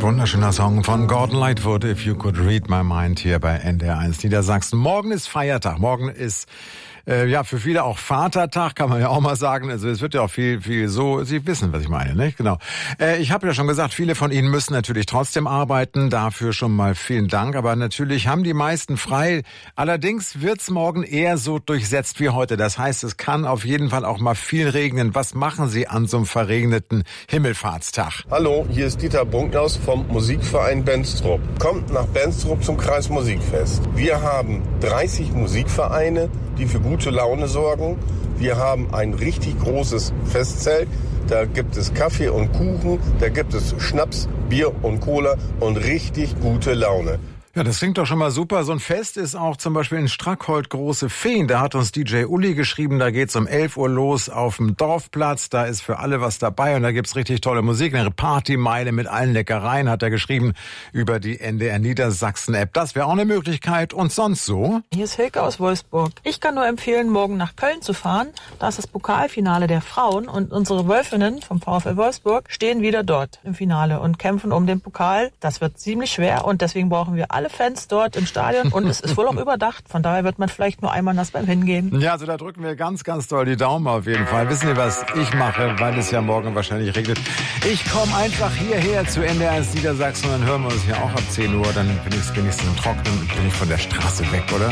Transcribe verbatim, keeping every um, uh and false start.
Wunderschöner Song von Gordon Lightfoot, If You Could Read My Mind, hier bei N D R eins Niedersachsen. Morgen ist Feiertag, morgen ist äh, ja für viele auch Vatertag, kann man ja auch mal sagen. Also es wird ja auch viel, viel so, Sie wissen, was ich meine, nicht? Genau. Äh, ich habe ja schon gesagt, viele von Ihnen müssen natürlich trotzdem arbeiten, dafür schon mal vielen Dank. Aber natürlich haben die meisten frei. Allerdings wird's morgen eher so durchsetzt wie heute. Das heißt, es kann auf jeden Fall auch mal viel regnen. Was machen Sie an so einem verregneten Himmelfahrtstag? Hallo, hier ist Dieter Bunkhaus vom Musikverein Benstrup. Kommt nach Benstrup zum Kreismusikfest. Wir haben dreißig Musikvereine, die für gute Laune sorgen. Wir haben ein richtig großes Festzelt. Da gibt es Kaffee und Kuchen, da gibt es Schnaps, Bier und Cola und richtig gute Laune. Ja, das klingt doch schon mal super. So ein Fest ist auch zum Beispiel in Strackholt Große Feen. Da hat uns D J Uli geschrieben, da geht's um elf Uhr los auf dem Dorfplatz. Da ist für alle was dabei und da gibt's richtig tolle Musik. Eine Partymeile mit allen Leckereien, hat er geschrieben, über die N D R Niedersachsen-App. Das wäre auch eine Möglichkeit. Und sonst so? Hier ist Hilke aus Wolfsburg. Ich kann nur empfehlen, morgen nach Köln zu fahren. Da ist das Pokalfinale der Frauen und unsere Wölfinnen vom VfL Wolfsburg stehen wieder dort im Finale und kämpfen um den Pokal. Das wird ziemlich schwer und deswegen brauchen wir alle Alle Fans dort im Stadion und es ist wohl auch überdacht. Von daher wird man vielleicht nur einmal nass beim Hingehen. Ja, also da drücken wir ganz, ganz doll die Daumen auf jeden Fall. Wissen Sie, was ich mache, weil es ja morgen wahrscheinlich regnet? Ich komme einfach hierher zu N D R eins Niedersachsen und dann hören wir uns hier auch ab zehn Uhr. Dann bin ich wenigstens im Trocknen und bin ich von der Straße weg, oder?